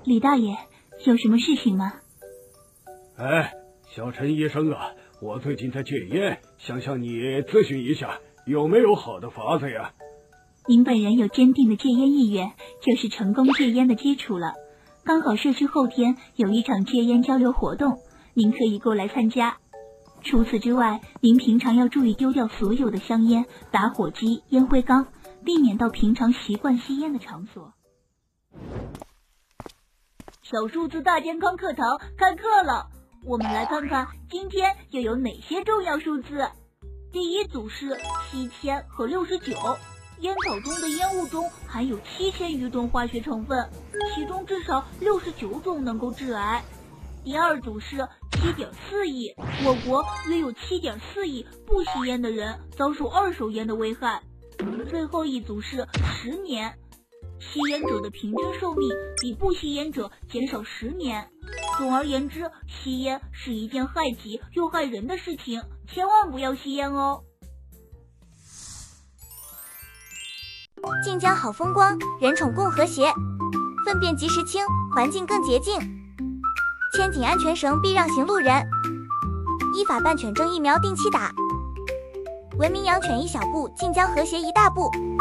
李大爷，有什么事情吗？ 哎，小陈医生啊，我最近在戒烟，想向你咨询一下，有没有好的法子呀？ 您本人有坚定的戒烟意愿，就是成功戒烟的基础了。刚好社区后天有一场戒烟交流活动，您可以过来参加。除此之外，您平常要注意丢掉所有的香烟、打火机、烟灰缸，避免到平常习惯吸烟的场所。小数字大健康课堂开课了，我们来看看今天又有哪些重要数字。第一组是7000和69，烟草中的烟雾中含有7000余种化学成分，其中至少69种能够致癌。第二组是7.4亿，我国约有7.4亿不吸烟的人遭受二手烟的危害。最后一组是10年，吸烟者的平均寿命比不吸烟者减少10年。总而言之，吸烟是一件害己又害人的事情，千万不要吸烟哦。 晋江好风光，人宠共和谐，粪便及时清，环境更洁净。牵紧安全绳，避让行路人。依法办犬证疫苗定期打。文明养犬一小步，晋江和谐一大步。